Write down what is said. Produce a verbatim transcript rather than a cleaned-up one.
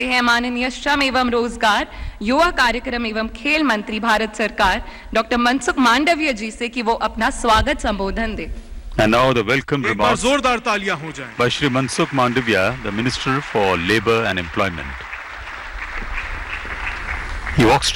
हैं माननीय श्रम एवं रोजगार, युवा कार्यक्रम एवं खेल मंत्री भारत सरकार डॉक्टर मनसुख मांडविया जी से कि वो अपना स्वागत संबोधन दे। And now the welcome एक बार remarks जोरदार तालियां हो जाएं। by Shri Mansukh Mandavia, the Minister for Labour and Employment. He walks to